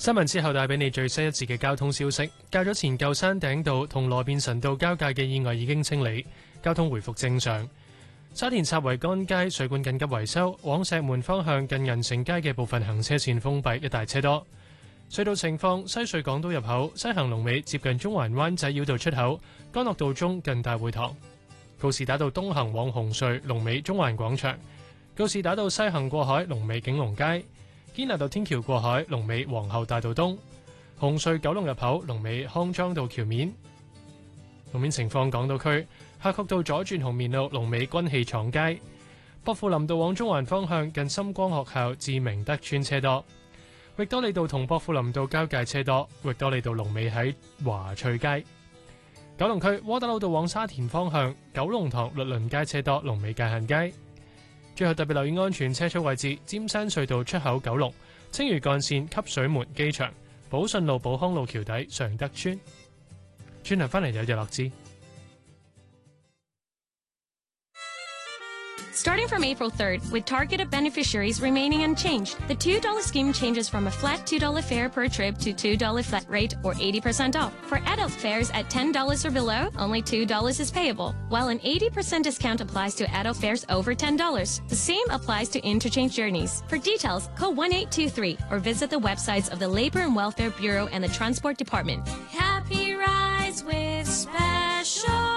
新聞之後帶俾你最新一節嘅交通消息。較早前舊山頂道同羅便臣道交界嘅意外已經清理，交通回復正常。沙田插維干街水管緊急維修，往石門方向近銀城街嘅部分行車線封閉，一帶車多。隧道情況：西隧港島入口西行龍尾接近中環灣仔繞道出口，干諾道中近大會堂；告士打道東行往紅隧龍尾中環廣場；告士打道西行過海龍尾景隆街；堅拿道天橋過海龍尾皇后大道東；紅隧九龍入口龍尾康莊道橋面。路面情況：港島區夏慤道左轉紅棉路龍尾軍器廠街；薄扶林道往中環方向近深光學校至明德村車多。域多利道同薄扶林道交界車多，域多利道龍尾喺華翠街。九龍區窩打老道往沙田方向九龍塘律倫街車多，龍尾界限街。最後特別留意安全車速位置：尖山隧道出口九龍、青嶼幹線汲水門機場、寶順路寶康路橋底常德村。轉頭返嚟有日落之。 Starting from April 3rd, with targeted beneficiaries remaining unchanged, the $2 scheme changes from a flat $2 fare per trip to $2 flat rate or 80% off. For adult fares at $10 or below, only $2 is payable, while an 80% discount applies to adult fares over $10. The same applies to interchange journeys. For details, call 1-823 or visit the websites of the Labor and Welfare Bureau and the Transport Department. Happy rides with special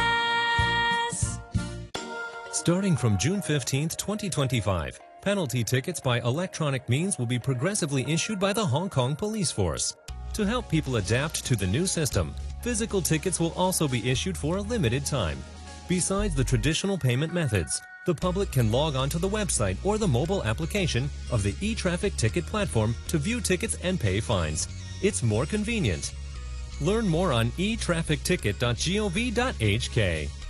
Starting from June 15th, 2025, penalty tickets by electronic means will be progressively issued by the Hong Kong Police Force. To help people adapt to the new system, physical tickets will also be issued for a limited time. Besides the traditional payment methods, the public can log on to the website or the mobile application of the e-traffic ticket platform to view tickets and pay fines. It's more convenient. Learn more on etrafficticket.gov.hk.